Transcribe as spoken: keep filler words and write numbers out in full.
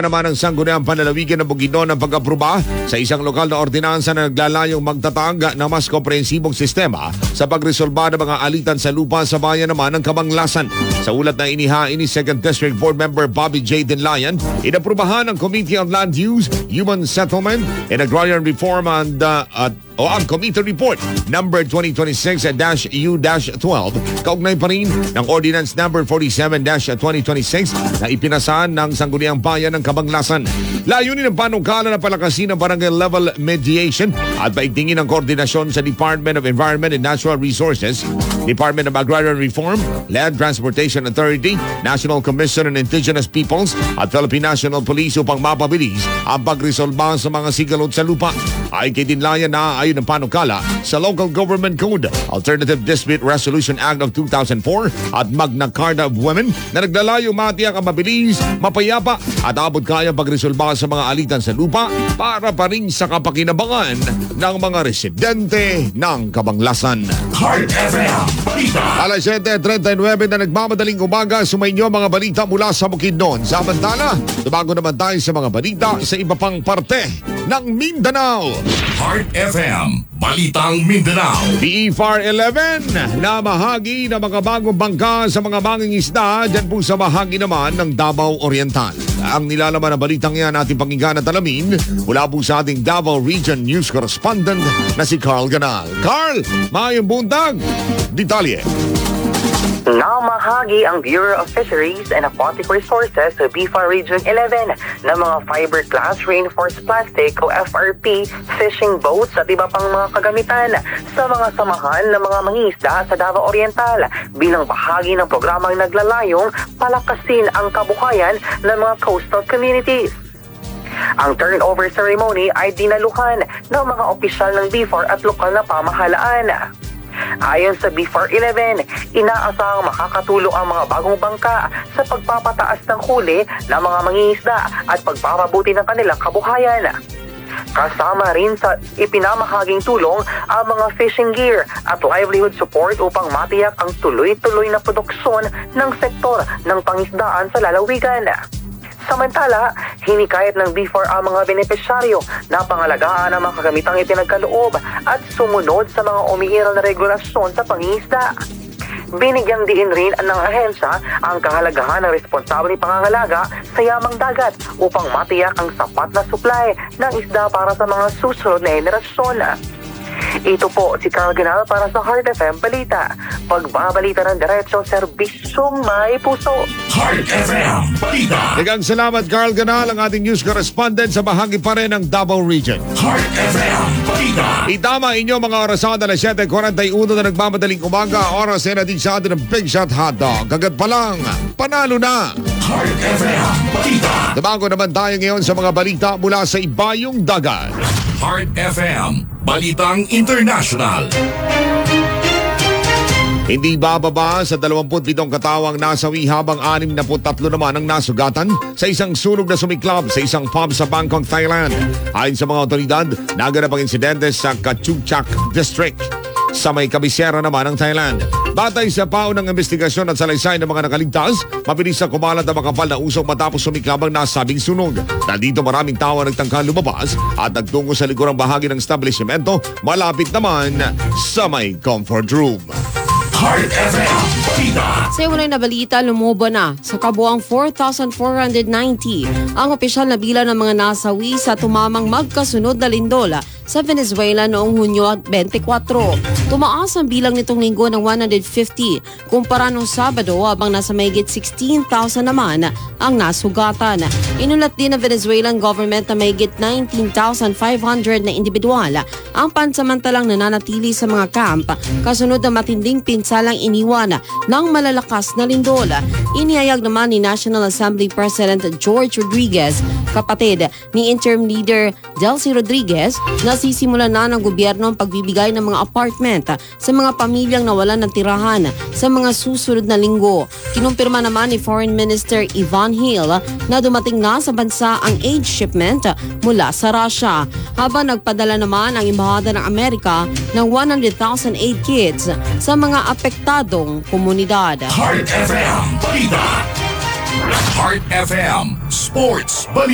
naman ang sangguniang panlalawigan ng Bukidnon ng pag-aproba sa isang lokal na ordinansa na naglalayong magtatag ng mas komprehensibong sistema sa pagresolba ng mga alitan sa lupa sa bayan naman ng Kabanglasan. Sa ulat na inihain ni second District Board Member Bobby J. Denlayan, inaprubahan ng Committee on Land Use, Human Settlement, and Agrarian Reform and uh, uh, o ang Committee Report number twenty twenty-six U twelve kaugnay pa rin ng Ordinance number forty-seven twenty twenty-six na ipinasahan ng Sangguniang Bayan ng Kabanglasan. Layunin ng panukala na palakasin ang barangay level mediation at paigtingin ang koordinasyon sa Department of Environment and Natural Resources, Department of Agrarian Reform, Land Transportation Authority, National Commission on Indigenous Peoples at Philippine National Police upang mapabilis ang pagresolba sa mga sigalot sa lupa. Ay kay Dinlayan na ayon ng panukala sa Local Government Code, Alternative Dispute Resolution Act of two thousand four at Magna Carta of Women na naglalayong matiyak ang mabilis, mapayapa at abot kaya pagresolba sa mga alitan sa lupa para pa rin sa kapakinabangan ng mga residente ng Kabanglasan. Heart F M Balita. Alas siyete trenta-nueve na nagmamadaling umaga, sumainyo mga balita mula sa Bukidnon. Samantala, tumago naman tayo sa mga balita sa iba pang parte ng Mindanao. Heart F M Balitang Mindanao. P E F A R eleven na bahagi ng mga bagong bangka sa mga banging isda dyan po sa bahagi naman ng Davao Oriental. Ang nilalaman ng balitang yan ating pakinggan at alamin mula po sa ating Davao Region News Correspondent na si Carl Ganal. Carl, maayong buntag! Detalye. Namahagi ang Bureau of Fisheries and Aquatic Resources sa B I F A R Region eleven ng mga fiberglass reinforced plastic o F R P fishing boats at iba pang mga kagamitan sa mga samahan ng mga mangingisda sa Davao Oriental bilang bahagi ng programang naglalayong palakasin ang kabuhayan ng mga coastal communities. Ang turnover ceremony ay dinaluhan ng mga opisyal ng B I F A R at lokal na pamahalaan. Ayon sa B I F A R eleven, inaasahang makakatulong ang mga bagong bangka sa pagpapataas ng huli ng mga mangingisda at pagpapabuti ng kanilang kabuhayan. Kasama rin sa ipinamahaging tulong ang mga fishing gear at livelihood support upang matiyak ang tuloy-tuloy na produksyon ng sektor ng pangisdaan sa lalawigan. Samantala, hinikayat ng B I F A R ang mga benepisyaryo na pangalagaan ang mga kagamitang ipinagkaloob at sumunod sa mga umiiral na regulasyon sa pangingisda. Binigyang diin rin ng ahensya ang kahalagahan ng responsabling pangangalaga sa yamang dagat upang matiyak ang sapat na supply ng isda para sa mga susunod na henerasyon. Ito po si Carl Ganal para sa Heart F M Balita. Pagbabalita ng diretsyo, serbisyong may puso. Heart F M Balita. Dagang salamat Carl Ganal, ang ating news correspondent sa bahagi pa rin ng Davao Region. Heart F M Balita. Itama inyo mga orasan na siyete forty-one na nagmamadaling umaga. Oras ay natin sa atin ng Big Shot Hotdog. Kagat pa lang, panalo na. Heart F M Balita. Tumago naman tayo ngayon sa mga balita mula sa Ibayong Dagat. Heart F M Balitang International. Hindi bababa sa dalawampu't pitong katawang nasawi habang anim na tatlo naman ang nasugatan sa isang sunog na sumiklab sa isang pub sa Bangkok, Thailand. Ayon sa mga otoridad, naganap ang insidente sa Kachukchak District sa may kabisera naman ng Thailand. Batay sa paon ng investigasyon at salaysay ng mga nakaligtas, mabilis na kumalat ang makapal na usok matapos sumiklab ang nasabing sunog. Nandito maraming tao ang nagtangka lumabas at nagtungo sa likurang bahagi ng establishmento malapit naman sa may comfort room. Heart F M Balita. Sa unay na balita, lumubo na sa kabuang four thousand four hundred ninety ang opisyal na bilang ng mga nasawi sa tumamang magkasunod na lindola sa Venezuela noong Hunyo twenty-four. Tumaas ang bilang nitong linggo ng one hundred fifty kumpara noong Sabado habang nasa mahigit sixteen thousand naman ang nasugatan. Inulat din ng Venezuelan government na mahigit nineteen thousand five hundred na individual ang pansamantalang nananatili sa mga camp kasunod ng matinding pinsalang iniwan ng malalakas na lindola. Inihayag naman ni National Assembly President George Rodriguez, kapatid ni interim leader Delcy Rodriguez, na sisimulan na ng gobyerno ang pagbibigay ng mga apartment sa mga pamilyang nawalan ng tirahan sa mga susunod na linggo. Kinumpirma naman ni Foreign Minister Ivan Hill na dumating na sa bansa ang aid shipment mula sa Russia, habang nagpadala naman ang Embahada ng Amerika ng one hundred thousand aid kits sa mga apektadong komunidad. Heart F M Balita. Heart F M Sports Balita.